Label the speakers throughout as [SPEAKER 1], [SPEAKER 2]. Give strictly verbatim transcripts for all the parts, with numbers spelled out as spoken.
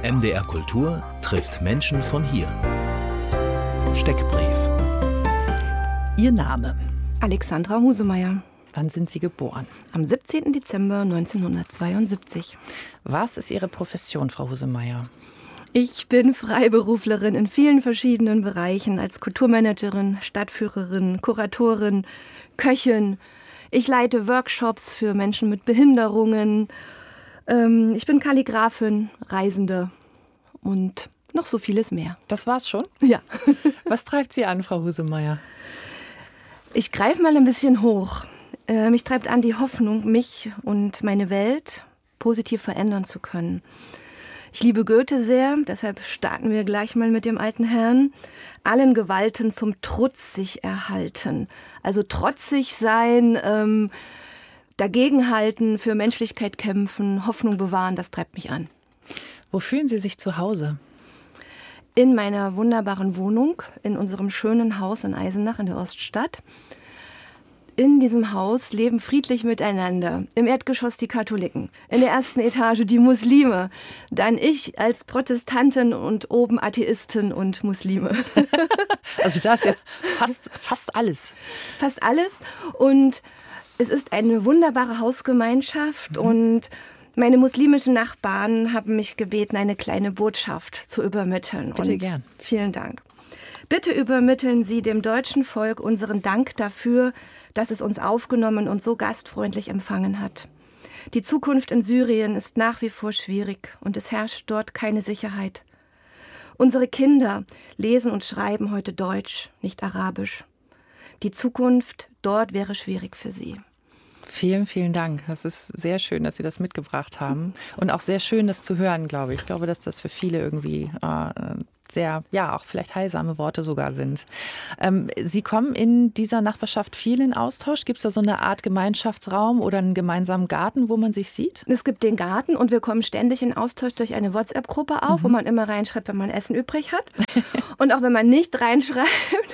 [SPEAKER 1] M D R Kultur trifft Menschen von hier. Steckbrief.
[SPEAKER 2] Ihr Name?
[SPEAKER 3] Alexandra Husemeyer.
[SPEAKER 2] Wann sind Sie geboren?
[SPEAKER 3] Am siebzehnten Dezember neunzehnhundertzweiundsiebzig.
[SPEAKER 2] Was ist Ihre Profession, Frau Husemeyer?
[SPEAKER 3] Ich bin Freiberuflerin in vielen verschiedenen Bereichen, als Kulturmanagerin, Stadtführerin, Kuratorin, Köchin. Ich leite Workshops für Menschen mit Behinderungen. Ähm, ich bin Kalligraphin, Reisende und noch so vieles mehr.
[SPEAKER 2] Das war's schon?
[SPEAKER 3] Ja.
[SPEAKER 2] Was treibt Sie an, Frau Husemeyer?
[SPEAKER 3] Ich greife mal ein bisschen hoch. Äh, mich treibt an die Hoffnung, mich und meine Welt positiv verändern zu können. Ich liebe Goethe sehr, deshalb starten wir gleich mal mit dem alten Herrn. Allen Gewalten zum Trutz sich erhalten. Also trotzig sein, ähm, dagegenhalten, für Menschlichkeit kämpfen, Hoffnung bewahren, das treibt mich an.
[SPEAKER 2] Wo fühlen Sie sich zu Hause?
[SPEAKER 3] In meiner wunderbaren Wohnung, in unserem schönen Haus in Eisenach in der Oststadt. In diesem Haus leben friedlich miteinander. Im Erdgeschoss die Katholiken, in der ersten Etage die Muslime, dann ich als Protestantin und oben Atheistin und Muslime.
[SPEAKER 2] Also da ist ja fast, fast alles.
[SPEAKER 3] Fast alles. Und es ist eine wunderbare Hausgemeinschaft mhm. und meine muslimischen Nachbarn haben mich gebeten, eine kleine Botschaft zu übermitteln.
[SPEAKER 2] Bitte
[SPEAKER 3] und
[SPEAKER 2] gern.
[SPEAKER 3] Vielen Dank. Bitte übermitteln Sie dem deutschen Volk unseren Dank dafür, dass es uns aufgenommen und so gastfreundlich empfangen hat. Die Zukunft in Syrien ist nach wie vor schwierig und es herrscht dort keine Sicherheit. Unsere Kinder lesen und schreiben heute Deutsch, nicht Arabisch. Die Zukunft dort wäre schwierig für sie.
[SPEAKER 2] Vielen, vielen Dank. Das ist sehr schön, dass Sie das mitgebracht haben. Und auch sehr schön, das zu hören, glaube ich. Ich glaube, dass das für viele irgendwie äh, sehr, ja, auch vielleicht heilsame Worte sogar sind. Ähm, Sie kommen in dieser Nachbarschaft viel in Austausch. Gibt es da so eine Art Gemeinschaftsraum oder einen gemeinsamen Garten, wo man sich sieht?
[SPEAKER 3] Es gibt den Garten und wir kommen ständig in Austausch durch eine WhatsApp-Gruppe auf, mhm. wo man immer reinschreibt, wenn man Essen übrig hat. Und auch wenn man nicht reinschreibt,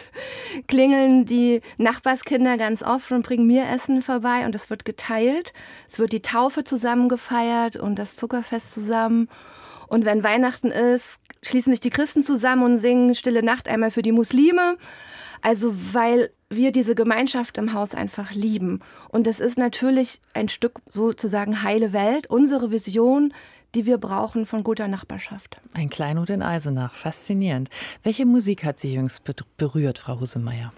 [SPEAKER 3] klingeln die Nachbarskinder ganz oft und bringen mir Essen vorbei und es wird geteilt. Es wird die Taufe zusammen gefeiert und das Zuckerfest zusammen. Und wenn Weihnachten ist, schließen sich die Christen zusammen und singen Stille Nacht einmal für die Muslime. Also weil wir diese Gemeinschaft im Haus einfach lieben. Und das ist natürlich ein Stück sozusagen heile Welt, unsere Vision, die wir brauchen von guter Nachbarschaft.
[SPEAKER 2] Ein Kleinod in Eisenach, faszinierend. Welche Musik hat Sie jüngst berührt, Frau Husemeyer?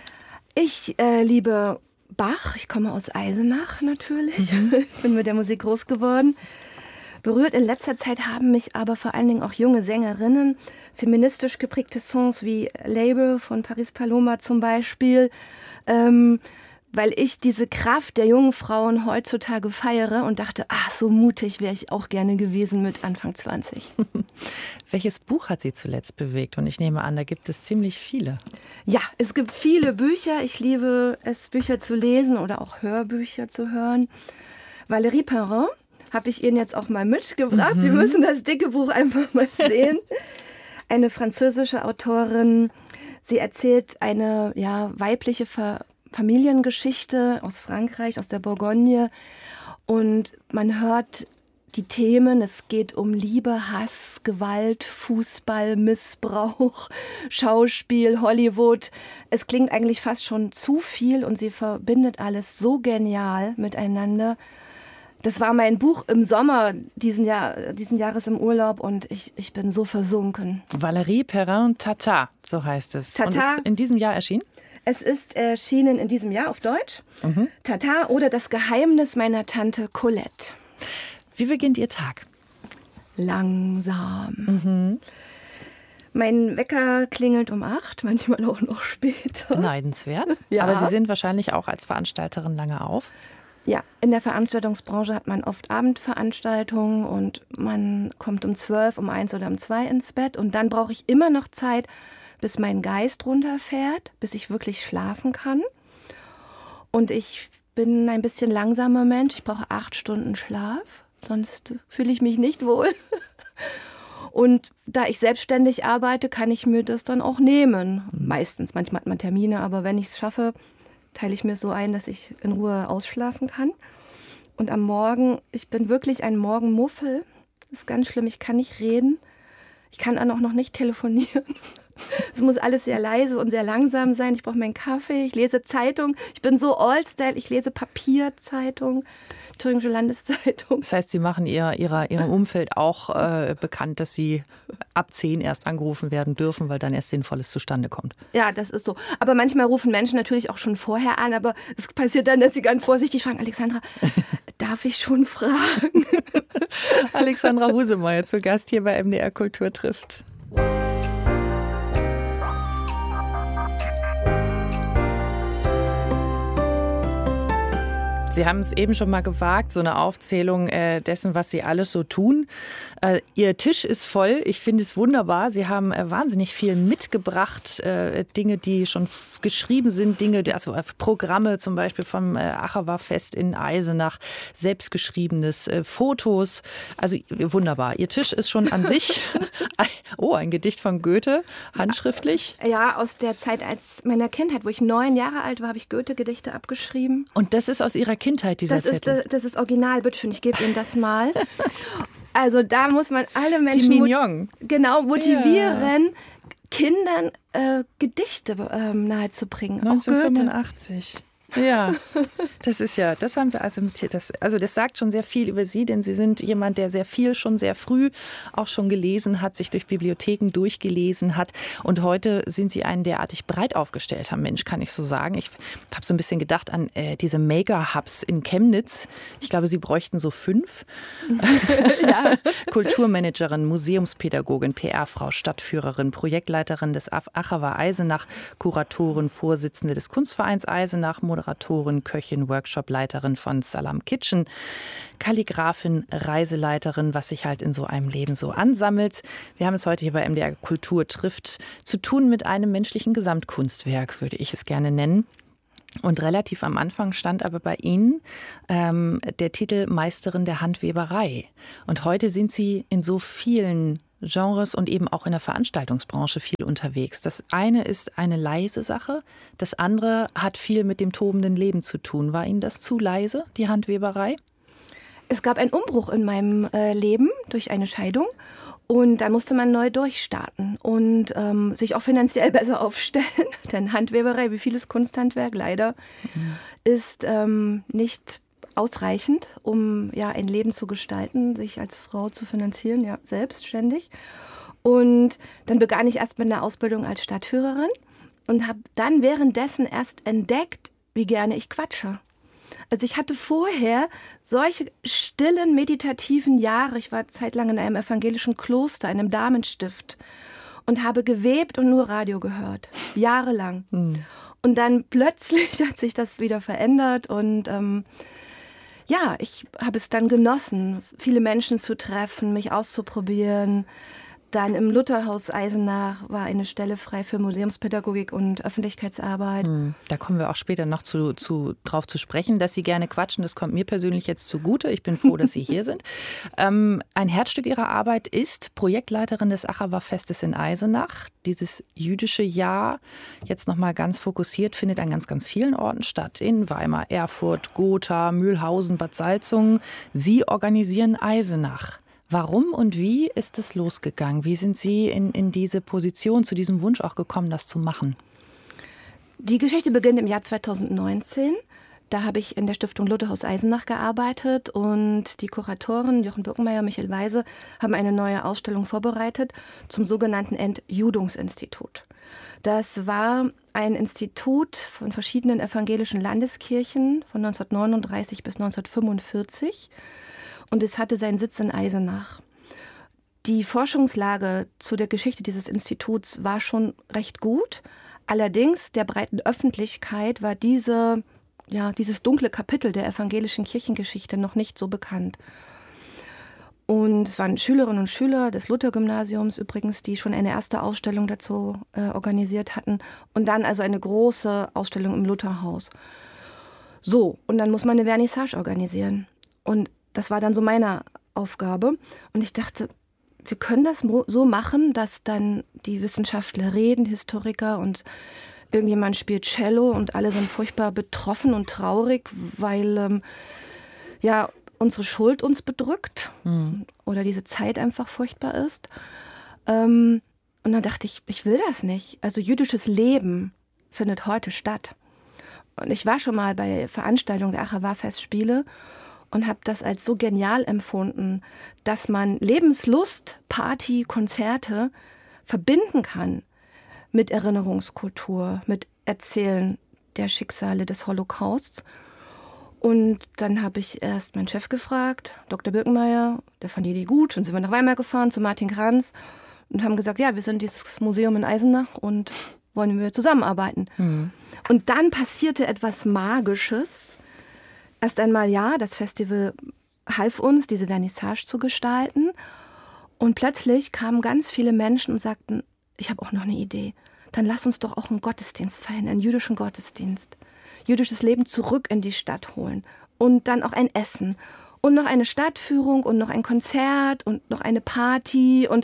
[SPEAKER 3] Ich äh, liebe Bach. Ich komme aus Eisenach natürlich. Mhm. Ich bin mit der Musik groß geworden. Berührt in letzter Zeit haben mich aber vor allen Dingen auch junge Sängerinnen, feministisch geprägte Songs wie Label von Paris Paloma zum Beispiel, ähm, weil ich diese Kraft der jungen Frauen heutzutage feiere und dachte, ach, so mutig wäre ich auch gerne gewesen mit Anfang zwanzig.
[SPEAKER 2] Welches Buch hat Sie zuletzt bewegt? Und ich nehme an, da gibt es ziemlich viele.
[SPEAKER 3] Ja, es gibt viele Bücher. Ich liebe es, Bücher zu lesen oder auch Hörbücher zu hören. Valérie Perrin habe ich Ihnen jetzt auch mal mitgebracht. Mhm. Sie müssen das dicke Buch einfach mal sehen. Eine französische Autorin. Sie erzählt eine ja, weibliche Ver- Familiengeschichte aus Frankreich, aus der Bourgogne. Und man hört die Themen. Es geht um Liebe, Hass, Gewalt, Fußball, Missbrauch, Schauspiel, Hollywood. Es klingt eigentlich fast schon zu viel und sie verbindet alles so genial miteinander. Das war mein Buch im Sommer diesen, Jahr, diesen Jahres im Urlaub und ich, ich bin so versunken.
[SPEAKER 2] Valérie Perrin Tata, so heißt es.
[SPEAKER 3] Tata.
[SPEAKER 2] Und ist in diesem Jahr erschienen?
[SPEAKER 3] Es ist erschienen in diesem Jahr auf Deutsch. Mhm. Tata oder Das Geheimnis meiner Tante Colette.
[SPEAKER 2] Wie beginnt Ihr Tag?
[SPEAKER 3] Langsam.
[SPEAKER 2] Mhm.
[SPEAKER 3] Mein Wecker klingelt um acht, manchmal auch noch später.
[SPEAKER 2] Beneidenswert.
[SPEAKER 3] Ja.
[SPEAKER 2] Aber Sie sind wahrscheinlich auch als Veranstalterin lange auf.
[SPEAKER 3] Ja, in der Veranstaltungsbranche hat man oft Abendveranstaltungen und man kommt um zwölf, um eins oder um zwei ins Bett. Und dann brauche ich immer noch Zeit, bis mein Geist runterfährt, bis ich wirklich schlafen kann. Und ich bin ein bisschen langsamer Mensch. Ich brauche acht Stunden Schlaf, sonst fühle ich mich nicht wohl. Und da ich selbstständig arbeite, kann ich mir das dann auch nehmen. Meistens, manchmal hat man Termine, aber wenn ich es schaffe, teile ich mir so ein, dass ich in Ruhe ausschlafen kann. Und am Morgen, ich bin wirklich ein Morgenmuffel. Das ist ganz schlimm. Ich kann nicht reden. Ich kann auch noch nicht telefonieren. Es muss alles sehr leise und sehr langsam sein. Ich brauche meinen Kaffee. Ich lese Zeitung. Ich bin so Old-Style. Ich lese Papierzeitung, Thüringische Landeszeitung.
[SPEAKER 2] Das heißt, Sie machen ihr, ihrer, Ihrem Umfeld auch äh, bekannt, dass Sie ab zehn erst angerufen werden dürfen, weil dann erst Sinnvolles zustande kommt.
[SPEAKER 3] Ja, das ist so. Aber manchmal rufen Menschen natürlich auch schon vorher an. Aber es passiert dann, dass sie ganz vorsichtig fragen, Alexandra, darf ich schon fragen?
[SPEAKER 2] Alexandra Husemeyer zu Gast hier bei M D R Kultur trifft. Sie haben es eben schon mal gewagt, so eine Aufzählung äh, dessen, was Sie alles so tun. Äh, Ihr Tisch ist voll. Ich finde es wunderbar. Sie haben äh, wahnsinnig viel mitgebracht. Äh, Dinge, die schon f- geschrieben sind. Dinge, die, also äh, Programme zum Beispiel vom äh, Achawa-Fest in Eisenach. Selbstgeschriebenes, äh, Fotos. Also wunderbar. Ihr Tisch ist schon an sich. Oh, ein Gedicht von Goethe, handschriftlich.
[SPEAKER 3] Ja, aus der Zeit als meiner Kindheit, wo ich neun Jahre alt war, habe ich Goethe-Gedichte abgeschrieben.
[SPEAKER 2] Und das ist aus Ihrer Kindheit, dieser
[SPEAKER 3] das
[SPEAKER 2] Zettel?
[SPEAKER 3] Ist, das ist original, bitteschön, ich gebe Ihnen das mal. Also da muss man alle
[SPEAKER 2] Die
[SPEAKER 3] Menschen
[SPEAKER 2] Mignon.
[SPEAKER 3] mot- genau, motivieren,
[SPEAKER 2] Ja.
[SPEAKER 3] Kindern äh, Gedichte ähm, nahezubringen. Auch Goethe.
[SPEAKER 2] neunzehnhundertfünfundachtzig. Ja, das ist ja, das haben Sie also mit, das, also das sagt schon sehr viel über Sie, denn Sie sind jemand, der sehr viel schon sehr früh auch schon gelesen hat, sich durch Bibliotheken durchgelesen hat und heute sind Sie ein derartig breit aufgestellter Mensch, kann ich so sagen. Ich habe so ein bisschen gedacht an äh, diese Maker-Hubs in Chemnitz. Ich glaube, Sie bräuchten so fünf. Ja. Kulturmanagerin, Museumspädagogin, P R-Frau, Stadtführerin, Projektleiterin des Achawa Eisenach, Kuratorin, Vorsitzende des Kunstvereins Eisenach, Moderatorin, Köchin, Workshopleiterin von Salam Kitchen, Kalligrafin, Reiseleiterin, was sich halt in so einem Leben so ansammelt. Wir haben es heute hier bei M D R Kultur trifft zu tun mit einem menschlichen Gesamtkunstwerk, würde ich es gerne nennen. Und relativ am Anfang stand aber bei Ihnen ähm, der Titel Meisterin der Handweberei. Und heute sind Sie in so vielen Genres und eben auch in der Veranstaltungsbranche viel unterwegs. Das eine ist eine leise Sache, das andere hat viel mit dem tobenden Leben zu tun. War Ihnen das zu leise, die Handweberei?
[SPEAKER 3] Es gab einen Umbruch in meinem äh, Leben durch eine Scheidung. Und da musste man neu durchstarten und ähm, sich auch finanziell besser aufstellen. Denn Handweberei, wie vieles Kunsthandwerk leider, mhm. ist ähm, nicht ausreichend, um ja ein Leben zu gestalten, sich als Frau zu finanzieren, ja selbstständig. Und dann begann ich erst mit einer Ausbildung als Stadtführerin und habe dann währenddessen erst entdeckt, wie gerne ich quatsche. Also ich hatte vorher solche stillen, meditativen Jahre. Ich war zeitlang in einem evangelischen Kloster, einem Damenstift und habe gewebt und nur Radio gehört, jahrelang. Mhm. Und dann plötzlich hat sich das wieder verändert und ähm, ja, ich habe es dann genossen, viele Menschen zu treffen, mich auszuprobieren. Dann im Lutherhaus Eisenach war eine Stelle frei für Museumspädagogik und Öffentlichkeitsarbeit.
[SPEAKER 2] Da kommen wir auch später noch zu, zu, drauf zu sprechen, dass Sie gerne quatschen. Das kommt mir persönlich jetzt zugute. Ich bin froh, dass Sie hier sind. Ähm, ein Herzstück Ihrer Arbeit ist Projektleiterin des Achawa-Festes in Eisenach. Dieses jüdische Jahr, jetzt nochmal ganz fokussiert, findet an ganz, ganz vielen Orten statt. In Weimar, Erfurt, Gotha, Mühlhausen, Bad Salzungen. Sie organisieren Eisenach. Warum und wie ist es losgegangen? Wie sind Sie in, in diese Position, zu diesem Wunsch auch gekommen, das zu machen?
[SPEAKER 3] Die Geschichte beginnt im Jahr zweitausendneunzehn. Da habe ich in der Stiftung Lutherhaus Eisenach gearbeitet und die Kuratoren Jochen Birkenmeier und Michael Weise haben eine neue Ausstellung vorbereitet zum sogenannten Entjudungsinstitut. Das war ein Institut von verschiedenen evangelischen Landeskirchen von neunzehnhundertneununddreißig bis neunzehnhundertfünfundvierzig. Und es hatte seinen Sitz in Eisenach. Die Forschungslage zu der Geschichte dieses Instituts war schon recht gut. Allerdings der breiten Öffentlichkeit war diese, ja, dieses dunkle Kapitel der evangelischen Kirchengeschichte noch nicht so bekannt. Und es waren Schülerinnen und Schüler des Luthergymnasiums übrigens, die schon eine erste Ausstellung dazu äh, organisiert hatten. Und dann also eine große Ausstellung im Lutherhaus. So, und dann muss man eine Vernissage organisieren. Und das war dann so meine Aufgabe. Und ich dachte, wir können das so machen, dass dann die Wissenschaftler reden, Historiker und irgendjemand spielt Cello und alle sind furchtbar betroffen und traurig, weil ähm, ja, unsere Schuld uns bedrückt
[SPEAKER 2] Mhm.
[SPEAKER 3] oder diese Zeit einfach furchtbar ist. Ähm, und dann dachte ich, ich will das nicht. Also jüdisches Leben findet heute statt. Und ich war schon mal bei Veranstaltungen der Achava-Festspiele und habe das als so genial empfunden, dass man Lebenslust, Party, Konzerte verbinden kann mit Erinnerungskultur, mit Erzählen der Schicksale des Holocausts. Und dann habe ich erst meinen Chef gefragt, Doktor Birkenmeier, der fand die Idee gut. Und sind wir nach Weimar gefahren zu Martin Kranz und haben gesagt, ja, wir sind dieses Museum in Eisenach und wollen wir zusammenarbeiten.
[SPEAKER 2] Mhm.
[SPEAKER 3] Und dann passierte etwas Magisches. Erst einmal, ja, das Festival half uns, diese Vernissage zu gestalten. Und plötzlich kamen ganz viele Menschen und sagten, ich habe auch noch eine Idee. Dann lass uns doch auch einen Gottesdienst feiern, einen jüdischen Gottesdienst. Jüdisches Leben zurück in die Stadt holen. Und dann auch ein Essen. Und noch eine Stadtführung und noch ein Konzert und noch eine Party. Und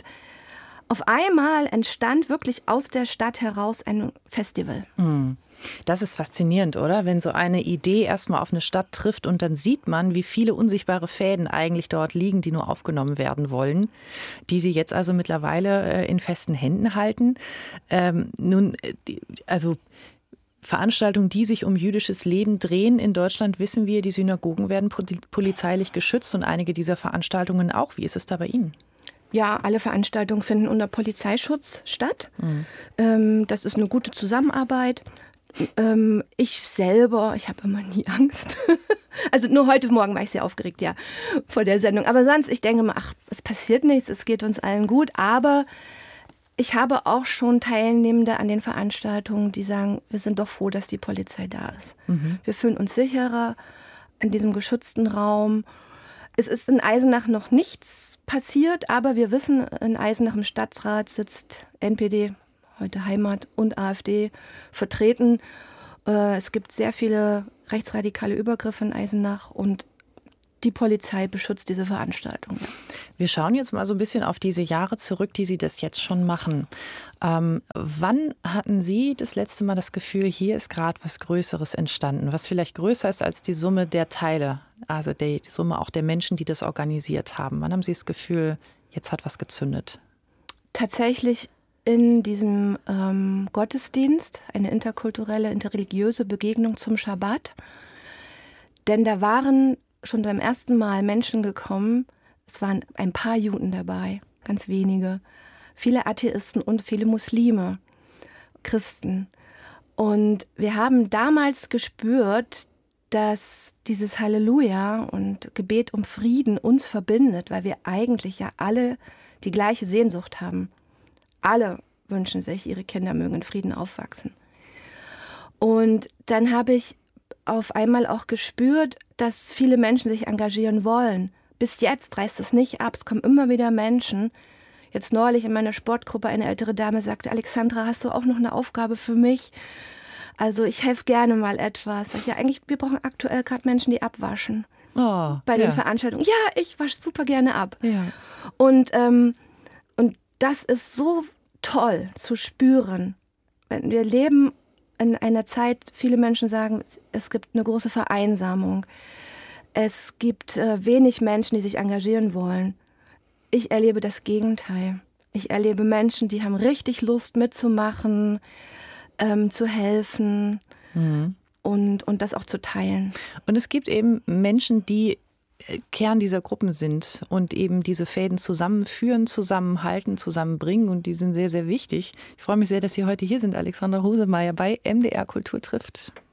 [SPEAKER 3] auf einmal entstand wirklich aus der Stadt heraus ein Festival.
[SPEAKER 2] Mhm. Das ist faszinierend, oder? Wenn so eine Idee erstmal auf eine Stadt trifft und dann sieht man, wie viele unsichtbare Fäden eigentlich dort liegen, die nur aufgenommen werden wollen, die Sie jetzt also mittlerweile in festen Händen halten. Ähm, nun, also Veranstaltungen, die sich um jüdisches Leben drehen in Deutschland, wissen wir, die Synagogen werden polizeilich geschützt und einige dieser Veranstaltungen auch. Wie ist es da bei Ihnen?
[SPEAKER 3] Ja, alle Veranstaltungen finden unter Polizeischutz statt.
[SPEAKER 2] Mhm.
[SPEAKER 3] Ähm, das ist eine gute Zusammenarbeit. Ähm, ich selber, ich habe immer nie Angst. Also nur heute Morgen war ich sehr aufgeregt, ja, vor der Sendung. Aber sonst, ich denke mal, ach, es passiert nichts, es geht uns allen gut. Aber ich habe auch schon Teilnehmende an den Veranstaltungen, die sagen, wir sind doch froh, dass die Polizei da ist. Mhm. Wir fühlen uns sicherer in diesem geschützten Raum. Es ist in Eisenach noch nichts passiert, aber wir wissen, in Eisenach im Stadtrat sitzt N P D, heute Heimat, und AfD vertreten. Es gibt sehr viele rechtsradikale Übergriffe in Eisenach und die Polizei beschützt diese Veranstaltung.
[SPEAKER 2] Wir schauen jetzt mal so ein bisschen auf diese Jahre zurück, die Sie das jetzt schon machen. Ähm, wann hatten Sie das letzte Mal das Gefühl, hier ist gerade was Größeres entstanden, was vielleicht größer ist als die Summe der Teile, also die, die Summe auch der Menschen, die das organisiert haben? Wann haben Sie das Gefühl, jetzt hat was gezündet?
[SPEAKER 3] Tatsächlich in diesem ähm, Gottesdienst, eine interkulturelle, interreligiöse Begegnung zum Schabbat. Denn da waren schon beim ersten Mal Menschen gekommen, es waren ein paar Juden dabei, ganz wenige, viele Atheisten und viele Muslime, Christen. Und wir haben damals gespürt, dass dieses Halleluja und Gebet um Frieden uns verbindet, weil wir eigentlich ja alle die gleiche Sehnsucht haben. Alle wünschen sich, ihre Kinder mögen in Frieden aufwachsen. Und dann habe ich auf einmal auch gespürt, dass viele Menschen sich engagieren wollen. Bis jetzt reißt es nicht ab, es kommen immer wieder Menschen. Jetzt neulich in meiner Sportgruppe eine ältere Dame sagte, Alexandra, hast du auch noch eine Aufgabe für mich? Also ich helfe gerne mal etwas. Ja, eigentlich, wir brauchen aktuell gerade Menschen, die abwaschen.
[SPEAKER 2] Oh,
[SPEAKER 3] bei den
[SPEAKER 2] ja.
[SPEAKER 3] Veranstaltungen. Ja, ich wasche super gerne ab.
[SPEAKER 2] Ja.
[SPEAKER 3] Und, ähm, und das ist so toll zu spüren. Wir leben in einer Zeit, viele Menschen sagen, es gibt eine große Vereinsamung. Es gibt äh, wenig Menschen, die sich engagieren wollen. Ich erlebe das Gegenteil. Ich erlebe Menschen, die haben richtig Lust mitzumachen, ähm, zu helfen mhm. und, und das auch zu teilen.
[SPEAKER 2] Und es gibt eben Menschen, die Kern dieser Gruppen sind und eben diese Fäden zusammenführen, zusammenhalten, zusammenbringen, und die sind sehr, sehr wichtig. Ich freue mich sehr, dass Sie heute hier sind, Alexandra Husemeyer bei M D R Kultur trifft.